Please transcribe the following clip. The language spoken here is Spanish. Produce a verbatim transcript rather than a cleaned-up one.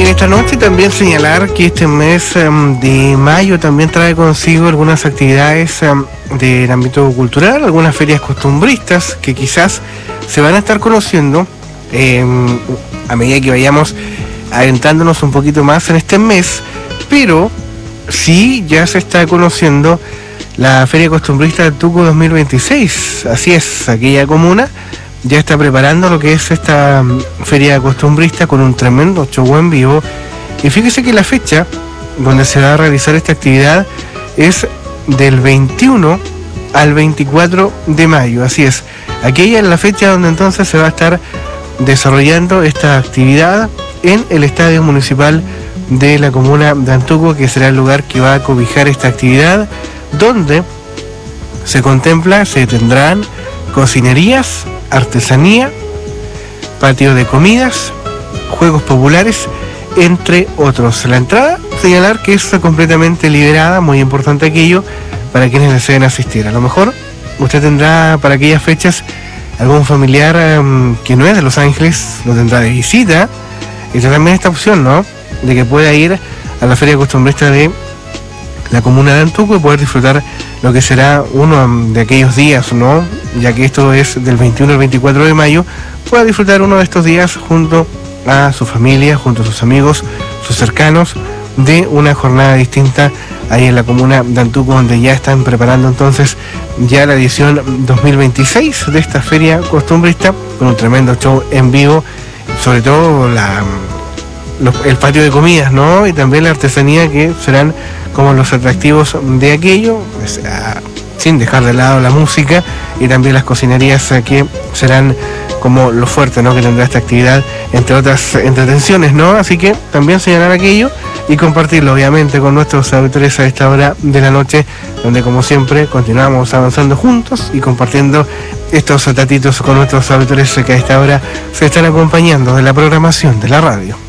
en esta noche también señalar que este mes um, de mayo también trae consigo algunas actividades um, del ámbito cultural, algunas ferias costumbristas que quizás se van a estar conociendo eh, a medida que vayamos adentrándonos un poquito más en este mes, pero sí ya se está conociendo la Feria Costumbrista del Tuco dos mil veintiséis. Así es, aquella comuna ya está preparando lo que es esta feria costumbrista con un tremendo show en vivo. Y fíjese que la fecha donde se va a realizar esta actividad es del veintiuno al veinticuatro de mayo. Así es, aquella es la fecha donde entonces se va a estar desarrollando esta actividad en el Estadio Municipal de la comuna de Antuco, que será el lugar que va a cobijar esta actividad, donde se contempla, se tendrán cocinerías, artesanía, patio de comidas, juegos populares, entre otros. La entrada, señalar que es completamente liberada, muy importante aquello, para quienes deseen asistir. A lo mejor usted tendrá para aquellas fechas algún familiar um, que no es de Los Ángeles, lo tendrá de visita, y también esta opción, ¿no?, de que pueda ir a la feria costumbrista de la comuna de Antuco y poder disfrutar lo que será uno de aquellos días, ¿no?, ya que esto es del veintiuno al veinticuatro de mayo, pueda disfrutar uno de estos días junto a su familia, junto a sus amigos, sus cercanos, de una jornada distinta ahí en la comuna de Antuco, donde ya están preparando entonces ya la edición dos mil veintiséis de esta feria costumbrista, con un tremendo show en vivo, sobre todo la, los, el patio de comidas, ¿no?, y también la artesanía, que serán como los atractivos de aquello, pues, a, sin dejar de lado la música, y también las cocinerías, que serán como lo fuerte, ¿no?, que tendrá esta actividad, entre otras entretenciones, ¿no? Así que también señalar aquello y compartirlo, obviamente, con nuestros auditores a esta hora de la noche, donde, como siempre, continuamos avanzando juntos y compartiendo estos datitos con nuestros auditores que a esta hora se están acompañando de la programación de la radio.